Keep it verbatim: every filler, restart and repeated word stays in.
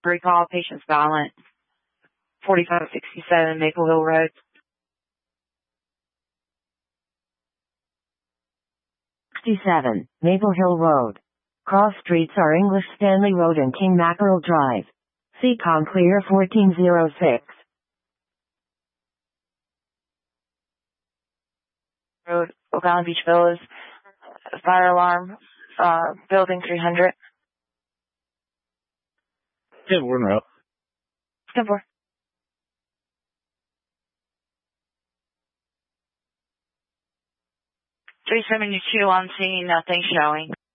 recall, patient's balance, forty-five sixty-seven Maple Hill Road. sixty-seven, Maple Hill Road. Cross streets are English Stanley Road and King Mackerel Drive. C COM clear fourteen oh six. Road, Oak Island Beach Villas, fire alarm, uh, building three hundred. Yeah, we're in route. ten four. three seventy-two on scene, nothing showing.